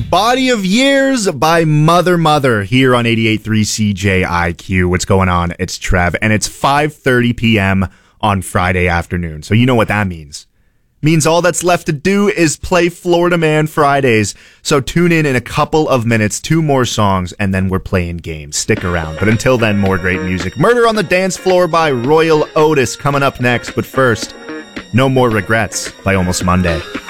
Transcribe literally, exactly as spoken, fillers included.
Body of Years by Mother Mother here on eighty-eight point three C J I Q. What's going on? It's Trev, and it's five thirty p.m. on Friday afternoon. So you know what that means. Means all that's left to do is play Florida Man Fridays. So tune in in a couple of minutes, two more songs, and then we're playing games. Stick around. But until then, more great music. Murder on the Dance Floor by Royal Otis coming up next. But first, No More Regrets by Almost Monday.